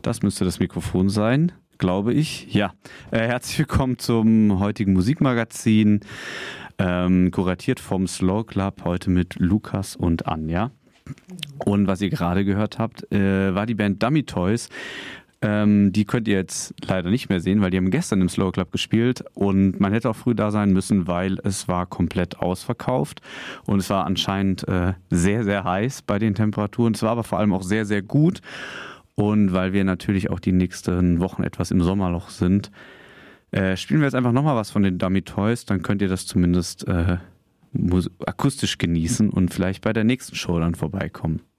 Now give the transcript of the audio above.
Das müsste das Mikrofon sein, glaube ich. Ja, herzlich willkommen zum heutigen Musikmagazin, kuratiert vom Slow Club, heute mit Lukas und Anja. Und was ihr gerade gehört habt, war die Band Dummy Toys. Die könnt ihr jetzt leider nicht mehr sehen, weil die haben gestern im Slow Club gespielt und man hätte auch früh da sein müssen, weil es war komplett ausverkauft und es war anscheinend sehr, sehr heiß bei den Temperaturen. Es war aber vor allem auch sehr, sehr gut und weil wir natürlich auch die nächsten Wochen etwas im Sommerloch sind, spielen wir jetzt einfach nochmal was von den Dummy Toys, dann könnt ihr das zumindest akustisch genießen und vielleicht bei der nächsten Show dann vorbeikommen.